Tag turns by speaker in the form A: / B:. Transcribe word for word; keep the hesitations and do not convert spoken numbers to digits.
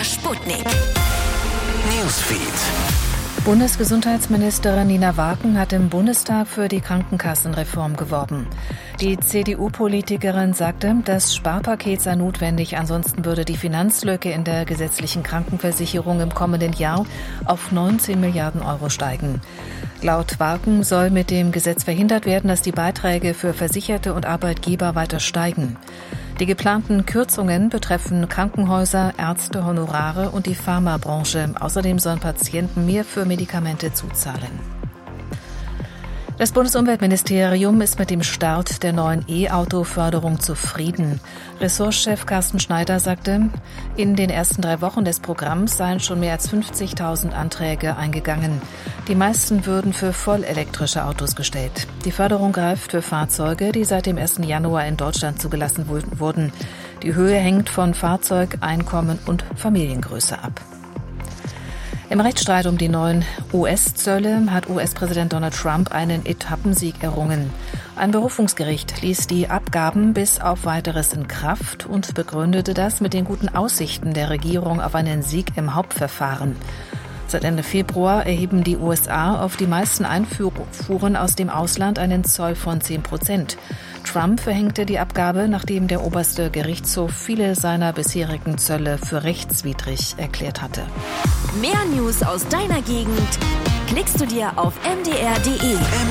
A: der Sputnik. Newsfeed.
B: Bundesgesundheitsministerin Nina Waken hat im Bundestag für die Krankenkassenreform geworben. Die C D U-Politikerin sagte, das Sparpaket sei notwendig, ansonsten würde die Finanzlücke in der gesetzlichen Krankenversicherung im kommenden Jahr auf neunzehn Milliarden Euro steigen. Laut Waken soll mit dem Gesetz verhindert werden, dass die Beiträge für Versicherte und Arbeitgeber weiter steigen. Die geplanten Kürzungen betreffen Krankenhäuser, Ärzte, Honorare und die Pharmabranche. Außerdem sollen Patienten mehr für Medikamente zuzahlen. Das Bundesumweltministerium ist mit dem Start der neuen E-Auto-Förderung zufrieden. Ressortchef Carsten Schneider sagte, in den ersten drei Wochen des Programms seien schon mehr als fünfzigtausend Anträge eingegangen. Die meisten würden für vollelektrische Autos gestellt. Die Förderung greift für Fahrzeuge, die seit dem ersten Januar in Deutschland zugelassen wurden. Die Höhe hängt von Fahrzeug, Einkommen und Familiengröße ab. Im Rechtsstreit um die neuen U S-Zölle hat U S-Präsident Donald Trump einen Etappensieg errungen. Ein Berufungsgericht ließ die Abgaben bis auf Weiteres in Kraft und begründete das mit den guten Aussichten der Regierung auf einen Sieg im Hauptverfahren. Seit Ende Februar erheben die U S A auf die meisten Einfuhren aus dem Ausland einen Zoll von zehn Prozent. Trump verhängte die Abgabe, nachdem der oberste Gerichtshof viele seiner bisherigen Zölle für rechtswidrig erklärt hatte.
A: Mehr News aus deiner Gegend klickst du dir auf m d r punkt d e.